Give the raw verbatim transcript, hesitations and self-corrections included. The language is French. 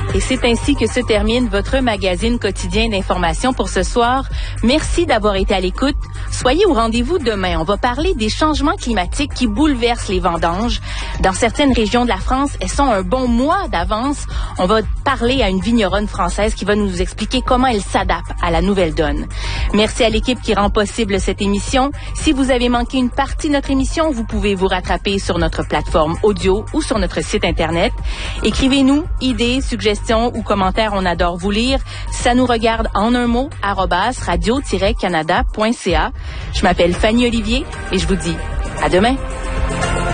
Et c'est ainsi que se termine votre magazine quotidien d'information pour ce soir. Merci d'avoir été à l'écoute. Soyez au rendez-vous demain. On va parler des changements climatiques qui bouleversent les vendanges. Dans certaines régions de la France, elles sont un bon mois d'avance. On va parler à une vigneronne française qui va nous expliquer comment elle s'adapte à la nouvelle donne. Merci à l'équipe qui rend possible cette émission. Si vous avez manqué une partie de notre émission, vous pouvez vous rattraper sur notre plateforme audio ou sur notre site Internet. Écrivez-nous idées, suggestions ou commentaires, on adore vous lire. Ça nous regarde en un mot, arobase radio tiret canada point c a. Je m'appelle Fanny Olivier et je vous dis à demain.